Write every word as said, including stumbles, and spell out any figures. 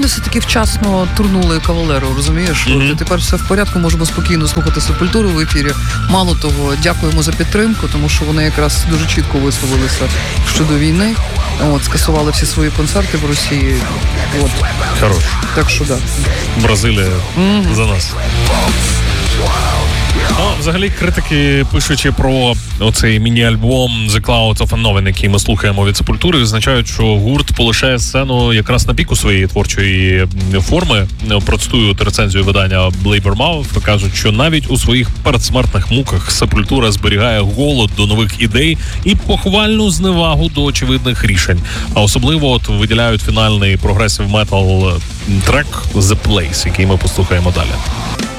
вони все-таки вчасно турнули Кавалеру, розумієш? Mm-hmm. От, тепер все в порядку, можемо спокійно слухати Сепультуру в ефірі. Мало того, дякуємо за підтримку, тому що вони якраз дуже чітко висловилися щодо війни. От, скасували всі свої концерти в Росії. От. Хорош. Так що, да. Бразилія mm-hmm. за нас. Ну, взагалі, критики, пишучи про оцей міні-альбом The Clouds of Unknown, який ми слухаємо від Сепультури, визначають, що гурт полишає сцену якраз на піку своєї творчої форми. Процитують рецензію видання Blabbermouth, кажуть, що навіть у своїх передсмертних муках Сепультура зберігає голод до нових ідей і похвальну зневагу до очевидних рішень. А особливо от виділяють фінальний прогресив метал трек The Place, який ми послухаємо далі.